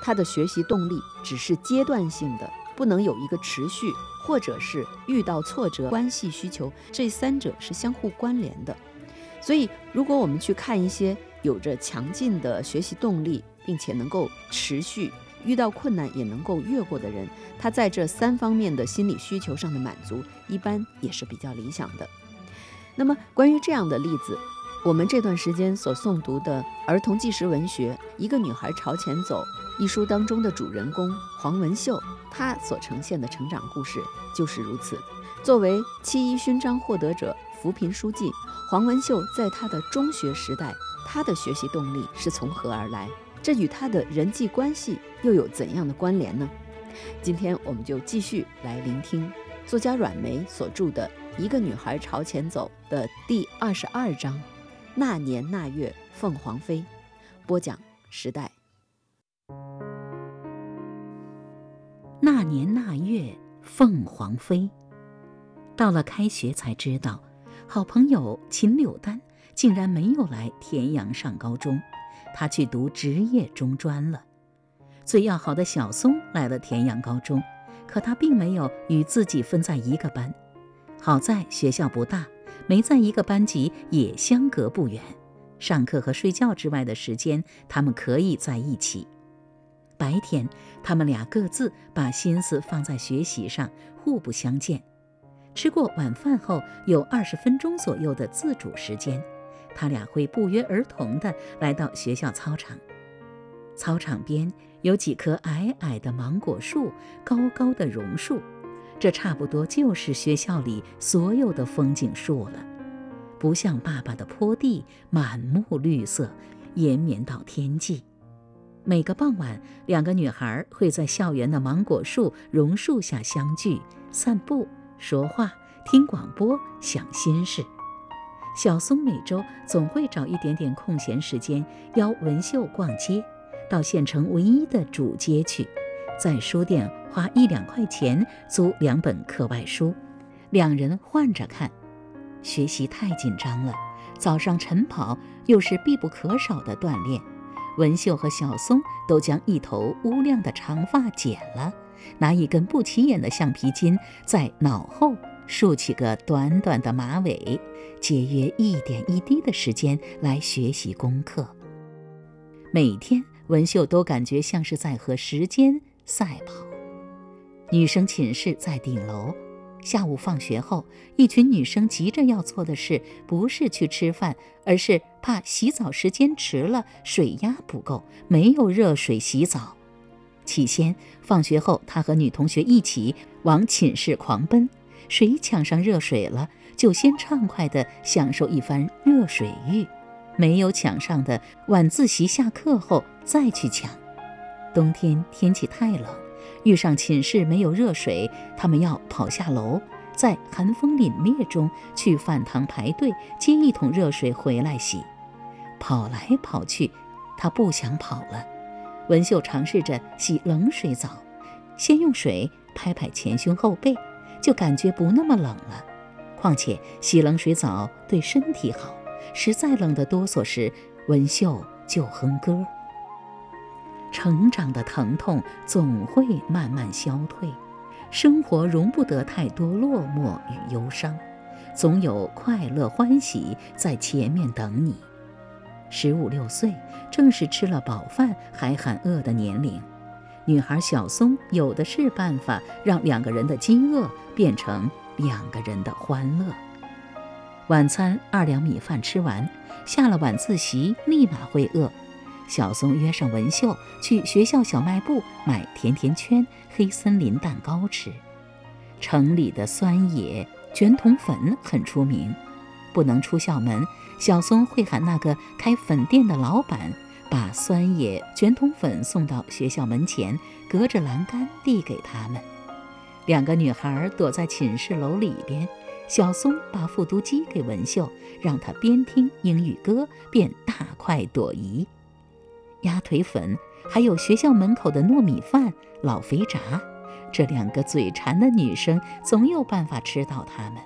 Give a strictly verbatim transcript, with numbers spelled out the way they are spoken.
他的学习动力只是阶段性的，不能有一个持续，或者是遇到挫折、关系需求，这三者是相互关联的。所以如果我们去看一些有着强劲的学习动力，并且能够持续，遇到困难也能够越过的人，他在这三方面的心理需求上的满足一般也是比较理想的。那么关于这样的例子，我们这段时间所诵读的儿童纪实文学《一个女孩朝前走》一书当中的主人公黄文秀，她所呈现的成长故事就是如此。作为七一勋章获得者、扶贫书记，黄文秀在她的中学时代，她的学习动力是从何而来？这与她的人际关系又有怎样的关联呢？今天我们就继续来聆听作家阮梅所著的《一个女孩朝前走》的第二十二章那年那月凤凰飞，播讲时代。 那年那月凤凰飞，到了开学才知道，好朋友秦柳丹竟然没有来田阳上高中，他去读职业中专了。最要好的小松来了田阳高中，可他并没有与自己分在一个班。好在学校不大，没在一个班级也相隔不远，上课和睡觉之外的时间，他们可以在一起。白天，他们俩各自把心思放在学习上，互不相见。吃过晚饭后，有二十分钟左右的自主时间，他俩会不约而同地来到学校操场。操场边有几棵矮矮的芒果树，高高的榕树，这差不多就是学校里所有的风景树了。不像爸爸的坡地满目绿色，延绵到天际。每个傍晚，两个女孩会在校园的芒果树、榕树下相聚，散步、说话、听广播、想心事。小松每周总会找一点点空闲时间，邀文秀逛街，到县城唯一的主街去，在书店花一两块钱租两本课外书，两人换着看。学习太紧张了，早上晨跑又是必不可少的锻炼。文秀和小松都将一头乌亮的长发剪了，拿一根不起眼的橡皮筋在脑后竖起个短短的马尾，节约一点一滴的时间来学习功课。每天文秀都感觉像是在和时间赛跑。女生寝室在顶楼，下午放学后，一群女生急着要做的事不是去吃饭，而是怕洗澡时间迟了，水压不够，没有热水洗澡。起先放学后，她和女同学一起往寝室狂奔，谁抢上热水了，就先畅快地享受一番热水浴，没有抢上的晚自习下课后再去抢。冬天天气太冷，遇上寝室没有热水，他们要跑下楼，在寒风凛冽中去饭堂排队接一桶热水回来洗。跑来跑去，他不想跑了。文秀尝试着洗冷水澡，先用水拍拍前胸后背，就感觉不那么冷了。况且洗冷水澡对身体好，实在冷得哆嗦时，文秀就哼歌。成长的疼痛总会慢慢消退，生活容不得太多落寞与忧伤，总有快乐欢喜在前面等你。十五六岁正是吃了饱饭还喊饿的年龄，女孩小松有的是办法让两个人的饥饿变成两个人的欢乐。晚餐二两米饭吃完，下了晚自习立马会饿。小松约上文秀去学校小卖部买甜甜圈、黑森林蛋糕吃。城里的酸野卷筒粉很出名，不能出校门，小松会喊那个开粉店的老板把酸野卷筒粉送到学校门前，隔着栏杆递给他们。两个女孩躲在寝室楼里边，小松把复读机给文秀，让她边听英语歌边大快朵颐。鸭腿粉，还有学校门口的糯米饭、老肥炸，这两个嘴馋的女生总有办法吃到它们。